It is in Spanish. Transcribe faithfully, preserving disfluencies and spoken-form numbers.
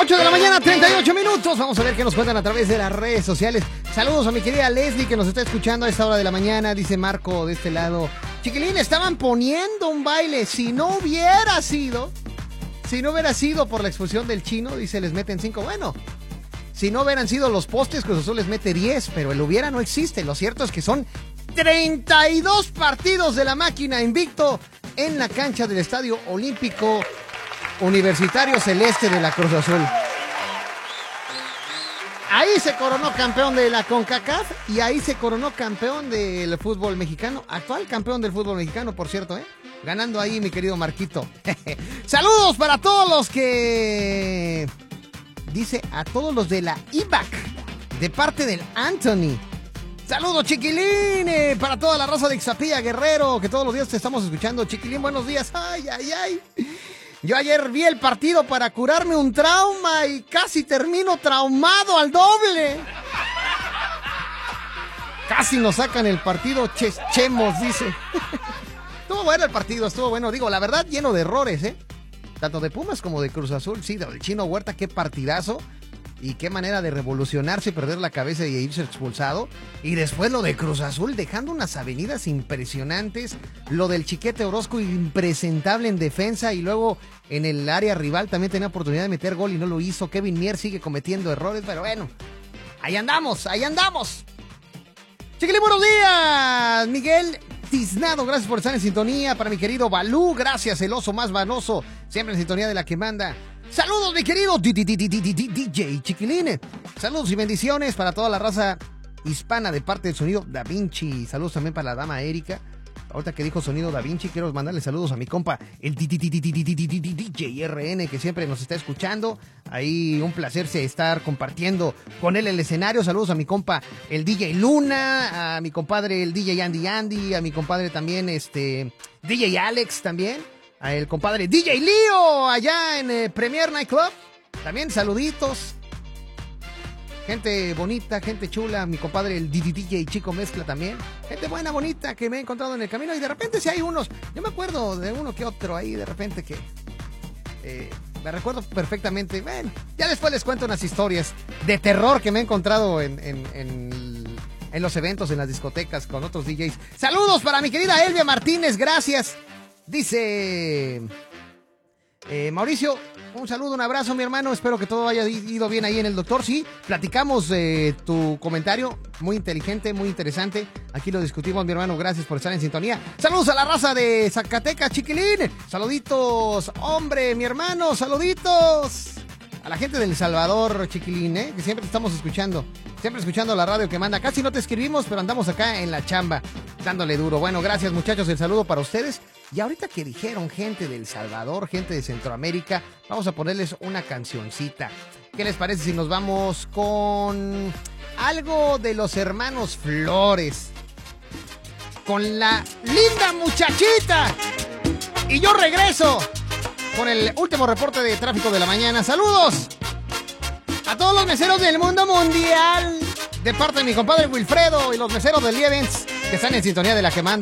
ocho de la mañana, treinta y ocho minutos. Vamos a ver qué nos cuentan a través de las redes sociales. Saludos a mi querida Leslie que nos está escuchando a esta hora de la mañana. Dice Marco de este lado: Chiquilín, estaban poniendo un baile. Si no hubiera sido, si no hubiera sido por la expulsión del Chino, dice, les meten cinco. Bueno, si no hubieran sido los postes, Cruz Azul les mete diez, pero el hubiera no existe. Lo cierto es que son treinta y dos partidos de la máquina invicto en la cancha del Estadio Olímpico Universitario Celeste de la Cruz Azul. Ahí se coronó campeón de la CONCACAF y ahí se coronó campeón del fútbol mexicano. Actual campeón del fútbol mexicano, por cierto, ¿eh? Ganando ahí, mi querido Marquito. Saludos para todos los que... Dice, a todos los de la I B A C, de parte del Anthony. Saludos, Chiquilín, eh, para toda la raza de Ixapilla, Guerrero, que todos los días te estamos escuchando. Chiquilín, buenos días. Ay, ay, ay. Yo ayer vi el partido para curarme un trauma y casi termino traumado al doble. Casi nos sacan el partido, ches, chemos, dice. Estuvo bueno el partido, estuvo bueno. Digo, la verdad, lleno de errores, ¿eh? Tanto de Pumas como de Cruz Azul. Sí, del Chino Huerta, qué partidazo. Y qué manera de revolucionarse, perder la cabeza y irse expulsado. Y después lo de Cruz Azul, dejando unas avenidas impresionantes. Lo del Chiquete Orozco, impresentable en defensa. Y luego en el área rival también tenía oportunidad de meter gol y no lo hizo. Kevin Mier sigue cometiendo errores, pero bueno. Ahí andamos, ahí andamos. Chiquilín, buenos días. Miguel Tiznado, gracias por estar en sintonía. Para mi querido Balú, gracias, el oso más vanoso. Siempre en sintonía de la que manda. Saludos, mi querido D J Chiquilín. Saludos y bendiciones para toda la raza hispana de parte del Sonido Da Vinci. Saludos también para la dama Erika. Ahorita que dijo Sonido Da Vinci, quiero mandarle saludos a mi compa, el D J R N, que siempre nos está escuchando. Ahí un placer estar compartiendo con él el escenario. Saludos a mi compa, el D J Luna, a mi compadre, el D J Andy Andy, a mi compadre también, este, D J Alex también. A el compadre D J Leo, allá en eh, Premier Nightclub. También saluditos. Gente bonita, gente chula. Mi compadre el D J Chico Mezcla también. Gente buena, bonita, que me he encontrado en el camino. Y de repente si hay unos, yo me acuerdo de uno que otro ahí, de repente que... Eh, me recuerdo perfectamente. Bueno, ya después les cuento unas historias de terror que me he encontrado en... en, en en los eventos, en las discotecas, con otros D Js. Saludos para mi querida Elvia Martínez, gracias. Dice eh, Mauricio, un saludo, un abrazo, mi hermano. Espero que todo haya ido bien ahí en el doctor. Sí, platicamos eh, tu comentario, muy inteligente, muy interesante. Aquí lo discutimos, mi hermano. Gracias por estar en sintonía. Saludos a la raza de Zacatecas, Chiquilín. Saluditos, hombre, mi hermano, saluditos. A la gente de El Salvador, Chiquilín, ¿eh? Que siempre te estamos escuchando. Siempre escuchando la radio que manda. Casi no te escribimos, pero andamos acá en la chamba, dándole duro. Bueno, gracias, muchachos. El saludo para ustedes. Y ahorita que dijeron gente de El Salvador, gente de Centroamérica, vamos a ponerles una cancioncita. ¿Qué les parece si nos vamos con algo de los hermanos Flores? Con la linda muchachita. Y yo regreso con el último reporte de tráfico de la mañana. ¡Saludos a todos los meseros del mundo mundial! De parte de mi compadre Wilfredo y los meseros del Lievens, que están en sintonía de la que manda.